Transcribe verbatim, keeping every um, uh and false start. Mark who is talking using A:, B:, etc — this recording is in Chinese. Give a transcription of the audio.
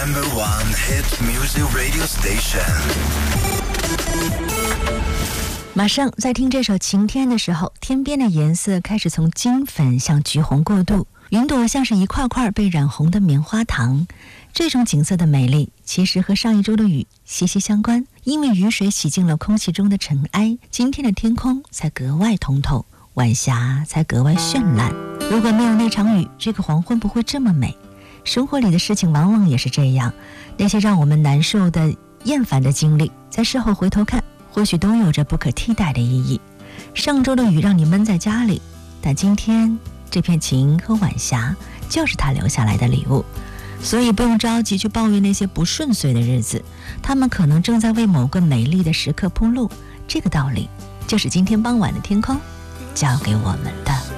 A: Number one hit music radio station。
B: 马上在听这首《晴天》的时候，天边的颜色开始从金粉向橘红过渡，云朵像是一块块被染红的棉花糖。这种景色的美丽其实和上一周的雨息息相关，因为雨水洗净了空气中的尘埃，今天的天空才格外通透，晚霞才格外绚烂。如果没有那场雨，这个黄昏不会这么美。生活里的事情往往也是这样，那些让我们难受的厌烦的经历，在事后回头看，或许都有着不可替代的意义。上周的雨让你闷在家里，但今天这片晴和晚霞就是他留下来的礼物。所以不用着急去抱怨那些不顺遂的日子，他们可能正在为某个美丽的时刻铺路。这个道理就是今天傍晚的天空教给我们的。